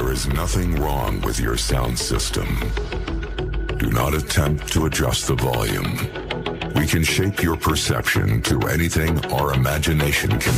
There is nothing wrong with your sound system. Do not attempt to adjust the volume. We can shape your perception to anything our imagination can